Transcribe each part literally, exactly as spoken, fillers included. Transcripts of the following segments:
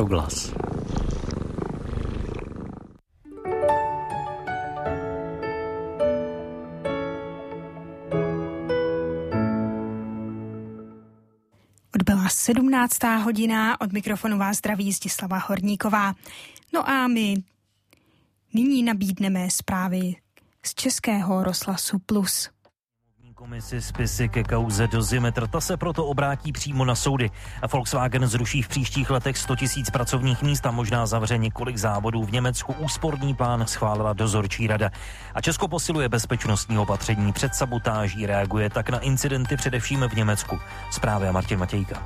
Proglas. Odbyla sedmnáctá hodina, od mikrofonu vás zdraví Zdislava Horníková. No a my nyní nabídneme zprávy z Českého rozhlasu Plus. Komisi spisy ke kauze Dozimetr, ta se proto obrátí přímo na soudy. Volkswagen zruší v příštích letech sto tisíc pracovních míst a možná zavře několik závodů v Německu. Úsporný plán schválila dozorčí rada. A Česko posiluje bezpečnostní opatření, před sabotáží reaguje tak na incidenty především v Německu. Zprávy a Martin Matějka.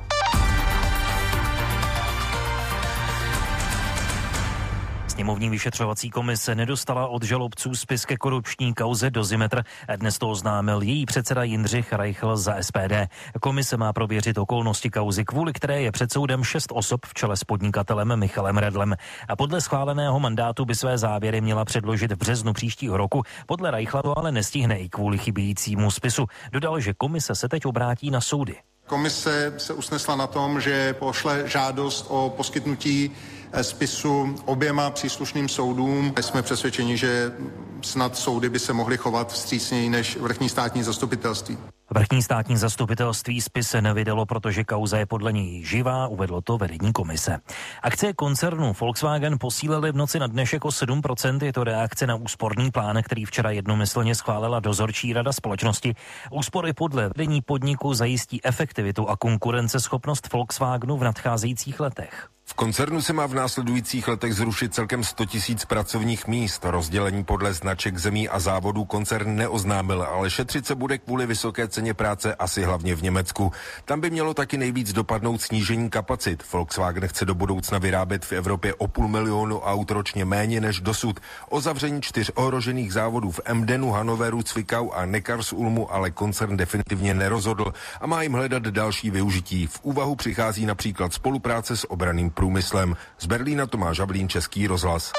Sněmovní vyšetřovací komise nedostala od žalobců spis ke korupční kauze Dozimetr. Dnes to oznámil její předseda Jindřich Reichl za S P D. Komise má prověřit okolnosti kauzy, kvůli které je před soudem šest osob v čele s podnikatelem Michalem Redlem. A podle schváleného mandátu by své závěry měla předložit v březnu příštího roku. Podle Reichla to ale nestihne i kvůli chybějícímu spisu. Dodal, že komise se teď obrátí na soudy. Komise se usnesla na tom, že pošle žádost o poskytnutí spisu oběma příslušným soudům. Jsme přesvědčeni, že snad soudy by se mohly chovat vstřícněji než vrchní státní zastupitelství. Vrchní státní zastupitelství spis se nevydalo, protože kauza je podle něj živá, uvedlo to vedení komise. Akcie koncernu Volkswagen posílily v noci na dnešek o sedm procent. Je to reakce na úsporný plán, který včera jednomyslně schválila dozorčí rada společnosti. Úspory podle vedení podniku zajistí efektivitu a konkurenceschopnost Volkswagenu v nadcházejících letech. V koncernu se má v následujících letech zrušit celkem sto tisíc pracovních míst. Rozdělení podle značek zemí a závodů koncern neoznámil, ale šetřit se bude kvůli vysoké ceně práce asi hlavně v Německu. Tam by mělo taky nejvíc dopadnout snížení kapacit. Volkswagen chce do budoucna vyrábět v Evropě o půl milionu aut ročně méně než dosud. O zavření čtyř ohrožených závodů v Emdenu, Hannoveru, Zwickau a Neckarsulmu ale koncern definitivně nerozhodl a má jim hledat další využití. V úvahu přichází například spolupráce s obranným průmyslem. Z Berlína Tomáš Havlín, Český rozhlas.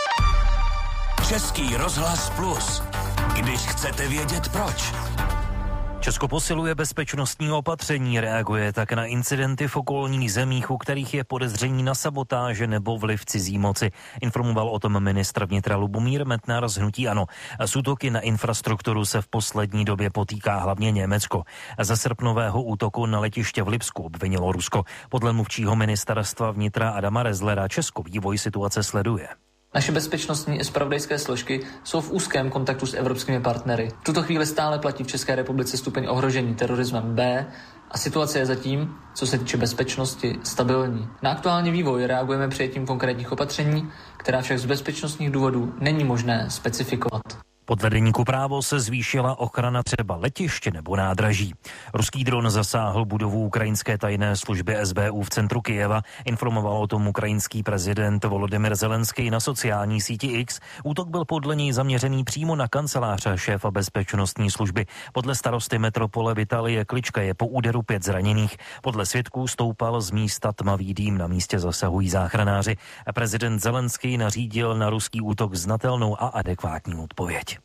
Český rozhlas Plus. Když chcete vědět proč. Česko posiluje bezpečnostní opatření, reaguje tak na incidenty v okolních zemích, u kterých je podezření na sabotáže nebo vliv cizí moci. Informoval o tom ministr vnitra Lubomír Metnar z hnutí ANO. S útoky na infrastrukturu se v poslední době potýká hlavně Německo. Ze srpnového útoku na letiště v Lipsku obvinilo Rusko. Podle mluvčího ministerstva vnitra Adama Rezlera Česko vývoj situace sleduje. Naše bezpečnostní i zpravodajské složky jsou v úzkém kontaktu s evropskými partnery. V tuto chvíli stále platí v České republice stupeň ohrožení terorismem B a situace je zatím, co se týče bezpečnosti, stabilní. Na aktuální vývoj reagujeme přijetím konkrétních opatření, která však z bezpečnostních důvodů není možné specifikovat. Podle deníku Právo se zvýšila ochrana třeba letiště nebo nádraží. Ruský dron zasáhl budovu ukrajinské tajné služby S B U v centru Kyjeva. Informoval o tom ukrajinský prezident Volodymyr Zelenský na sociální síti X. Útok byl podle něj zaměřený přímo na kancelář šéfa bezpečnostní služby. Podle starosty metropole Vitalie Klička je po úderu pět zraněných. Podle svědků stoupal z místa tmavý dým, na místě zasahují záchranáři. Prezident Zelenský nařídil na ruský útok znatelnou a adekvátní odpověď.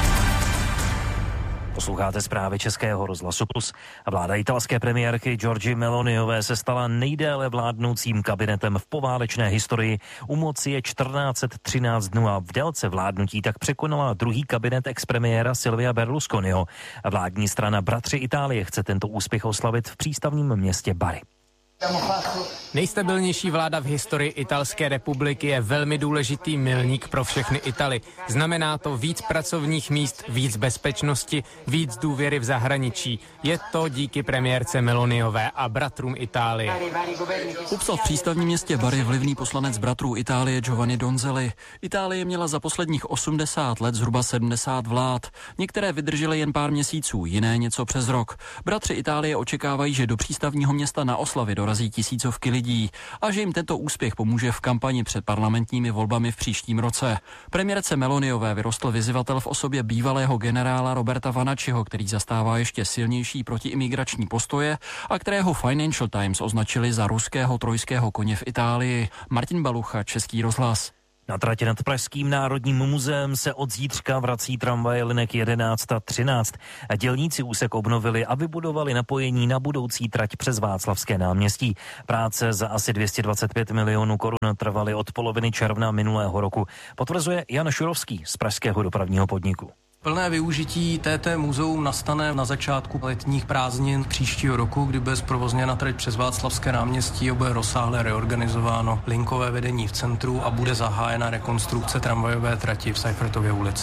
Posloucháte zprávy Českého rozhlasu Plus. Vláda italské premiérky Giorgie Meloniové se stala nejdéle vládnoucím kabinetem v poválečné historii. U moci je čtrnáct set třináct dnů a v délce vládnutí tak překonala druhý kabinet expremiéra Silvia Berlusconiho. Vládní strana Bratři Itálie chce tento úspěch oslavit v přístavním městě Bari. Nejstabilnější vláda v historii Italské republiky je velmi důležitý milník pro všechny Italy. Znamená to víc pracovních míst, víc bezpečnosti, víc důvěry v zahraničí. Je to díky premiérce Meloniové a bratrům Itálie. Popsal v přístavním městě Bari vlivný poslanec bratrů Itálie Giovanni Donzelli. Itálie měla za posledních osmdesát let zhruba sedmdesát vlád. Některé vydržely jen pár měsíců, jiné něco přes rok. Bratři Itálie očekávají, že do přístavního města na oslavy dorazí tisícovky lidí a že jim tento úspěch pomůže v kampani před parlamentními volbami v příštím roce. Premiérce Meloniové vyrostl vyzývatel v osobě bývalého generála Roberta Vanacciho, který zastává ještě silnější protiimigrační postoje a kterého Financial Times označili za ruského trojského koně v Itálii. Martin Balucha, Český rozhlas. Na trati nad Pražským národním muzeem se od zítřka vrací tramvaje linek jedenáct a třináct. Dělníci úsek obnovili a vybudovali napojení na budoucí trať přes Václavské náměstí. Práce za asi dvě stě dvacet pět milionů korun trvaly od poloviny června minulého roku. Potvrzuje Jan Šurovský z Pražského dopravního podniku. Plné využití T T muzeum nastane na začátku letních prázdnin příštího roku, kdy bude zprovozněna trať přes Václavské náměstí a bude rozsáhle reorganizováno linkové vedení v centru a bude zahájena rekonstrukce tramvajové trati v Seifertově ulici.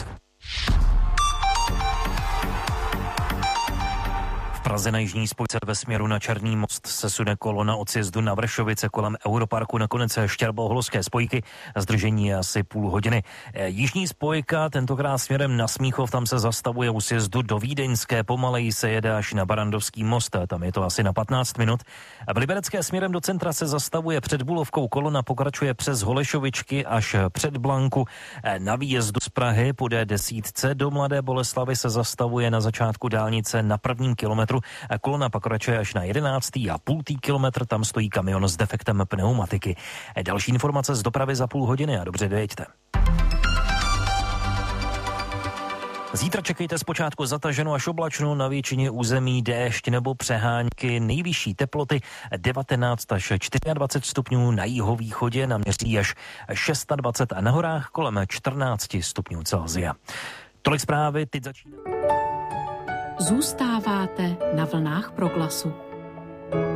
V Praze na jižní spojce ve směru na Černý most se sune kolona od sjezdu na Vršovice kolem Europarku na konec Štěrboholské spojky. Zdržení je asi půl hodiny. Jižní spojka tentokrát směrem na Smíchov, tam se zastavuje u sjezdu do Vídeňské, pomaleji se jede až na Barandovský most, tam je to asi na patnáct minut. V Liberecké směrem do centra se zastavuje před Bulovkou, kolona pokračuje přes Holešovičky až před Blanku. Na výjezdu z Prahy po D desítce do Mladé Boleslavi se zastavuje na začátku dálnice na prvním kilometru. Kolona pokračuje až na jedenáctý a půl kilometr, tam stojí kamion s defektem pneumatiky. Další informace z dopravy za půl hodiny a dobře dojeďte. Zítra čekejte zpočátku zataženou až oblačnou, na většině území déšť nebo přehánky, nejvyšší teploty devatenáct až dvacet čtyři stupňů, na jihovýchodě naměří až dvacet šest a na horách kolem čtrnáct stupňů Celsia. Tolik zprávy, teď začíná. Zůstáváte na vlnách Proglasu.